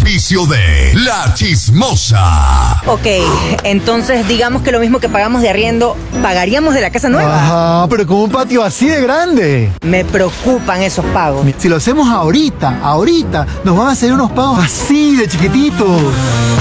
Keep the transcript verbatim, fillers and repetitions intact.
auspicio de La Chismosa. Ok, entonces digamos que lo mismo que pagamos de arriendo, ¿pagaríamos de la casa nueva? Ajá, pero con un patio así de grande. Me preocupan esos pagos. Si lo hacemos ahorita, ahorita, nos van a hacer unos pagos así de chiquititos.